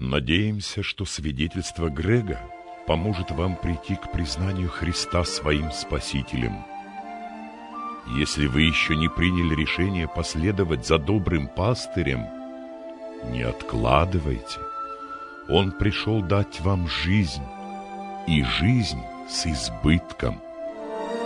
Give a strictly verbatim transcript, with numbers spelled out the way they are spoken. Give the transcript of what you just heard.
Надеемся, что свидетельство Грега поможет вам прийти к признанию Христа своим Спасителем. Если вы еще не приняли решение последовать за добрым пастырем, не откладывайте. Он пришел дать вам жизнь, и жизнь с избытком.